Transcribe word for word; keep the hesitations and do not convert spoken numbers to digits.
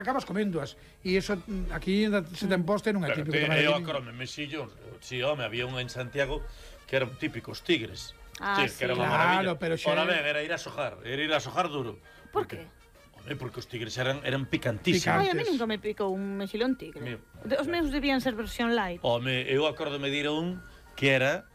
acabas coméndoas. E iso aquí se ten poste non é típico. Eu acordome, mexillón. Si, home, había un en Santiago que eran típicos tigres. Ah, sí, sí. que era unha Claro, maravilla. pero xe- Ora ben, era ir a sojar, era ir a sojar duro. Por que? Home, porque os tigres eran, eran picantísimos. Picantes. Ai, a mí nunca me picou un mexilón tigre. Mío. Os meus debían ser versión light. Home, eu acordome de ir a un que era